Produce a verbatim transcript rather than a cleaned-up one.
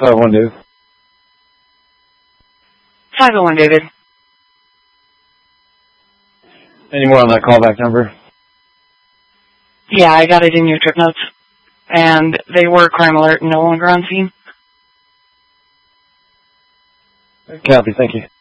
five one, David. five oh one, David. Any more on that callback number? Yeah, I got it in your trip notes. And they were crime alert and no longer on scene. Copy, thank you.